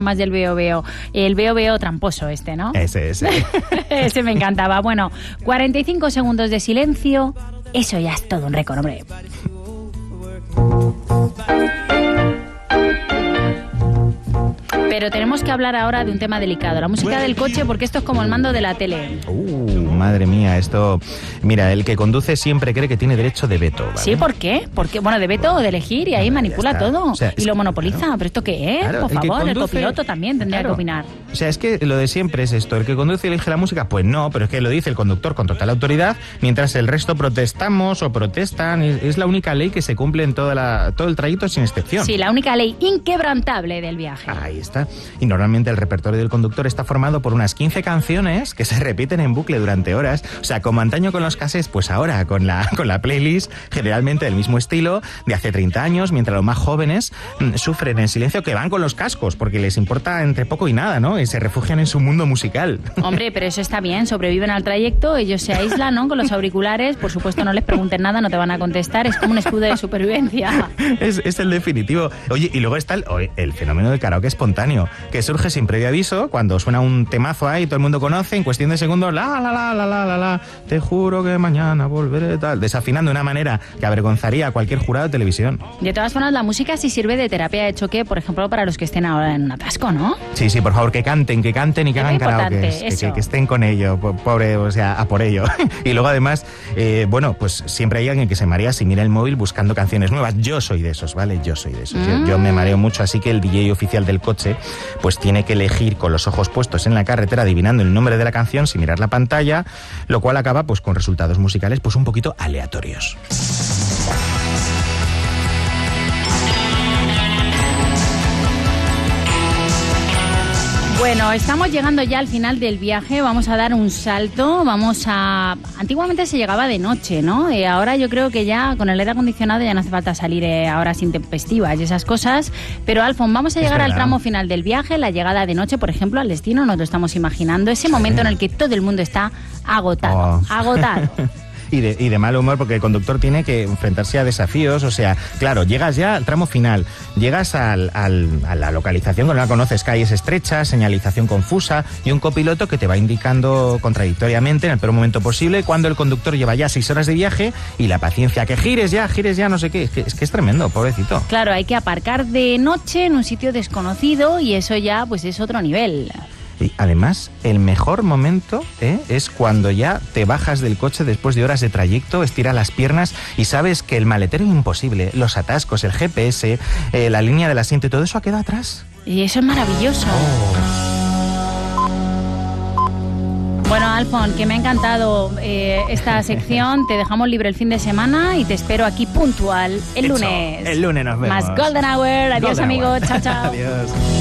Más del Veo Veo. El Veo Veo tramposo este, ¿no? Ese. Ese me encantaba. Bueno, 45 segundos de silencio. Eso ya es todo un récord, hombre. Pero tenemos que hablar ahora de un tema delicado, la música del coche, porque esto es como el mando de la tele. Madre mía, esto... Mira, el que conduce siempre cree que tiene derecho de veto, ¿vale? Sí, ¿por qué? Porque, bueno, de veto o de elegir y ahí manipula todo. O sea, y lo monopoliza. Claro. ¿Pero esto qué es? Claro, por favor, el copiloto también tendría que opinar. O sea, es que lo de siempre es esto, el que conduce elige la música, pues no, pero es que lo dice el conductor con total autoridad, mientras el resto protestamos o protestan. Es la única ley que se cumple en todo el trayecto sin excepción. Sí, la única ley inquebrantable del viaje. Ahí está. Y normalmente el repertorio del conductor está formado por unas 15 canciones que se repiten en bucle durante horas. O sea, como antaño con los cassettes, pues ahora con la playlist, generalmente del mismo estilo, de hace 30 años, mientras los más jóvenes sufren en silencio, que van con los cascos, porque les importa entre poco y nada, ¿no? Y se refugian en su mundo musical. Hombre, pero eso está bien, sobreviven al trayecto, ellos se aíslan, ¿no? Con los auriculares, por supuesto no les pregunten nada, no te van a contestar, es como un escudo de supervivencia. Es el definitivo. Oye, y luego está el fenómeno del karaoke espontáneo, que surge sin previo aviso, cuando suena un temazo ahí, todo el mundo conoce, en cuestión de segundos, la, te juro que mañana volveré, tal, desafinando de una manera que avergonzaría a cualquier jurado de televisión. De todas formas, la música sí sirve de terapia de choque, por ejemplo, para los que estén ahora en un atasco, ¿no? Sí, por favor, que canten y que hagan karaoke, que estén con ello, pobre, o sea, a por ello. Y luego además, bueno, pues siempre hay alguien que se marea si mira el móvil buscando canciones nuevas. Yo soy de esos, ¿vale? Yo soy de esos. Yo me mareo mucho, así que el DJ oficial del coche pues tiene que elegir con los ojos puestos en la carretera, adivinando el nombre de la canción sin mirar la pantalla, lo cual acaba pues con resultados musicales pues un poquito aleatorios. Bueno, estamos llegando ya al final del viaje, vamos a dar un salto, Antiguamente se llegaba de noche, ¿no? Ahora yo creo que ya con el aire acondicionado ya no hace falta salir a horas intempestivas y esas cosas, pero Alfon, vamos a llegar al tramo final del viaje, la llegada de noche, por ejemplo, al destino, nos lo estamos imaginando, ese momento en el que todo el mundo está agotado. Y de mal humor, porque el conductor tiene que enfrentarse a desafíos. O sea, claro, llegas ya al tramo final, llegas a la localización que no la conoces, calles estrechas, señalización confusa y un copiloto que te va indicando contradictoriamente en el peor momento posible cuando el conductor lleva ya 6 horas de viaje y la paciencia, que gires ya, no sé qué. Es que es tremendo, pobrecito. Claro, hay que aparcar de noche en un sitio desconocido y eso ya pues es otro nivel. Y además, el mejor momento es cuando ya te bajas del coche después de horas de trayecto, estiras las piernas y sabes que el maletero imposible, los atascos, el GPS, la línea del asiento y todo eso ha quedado atrás. Y eso es maravilloso. Bueno, Alfon, que me ha encantado esta sección. Te dejamos libre el fin de semana y te espero aquí puntual el lunes. El lunes nos vemos. Más Golden Hour. Adiós, amigos. Chao. Adiós.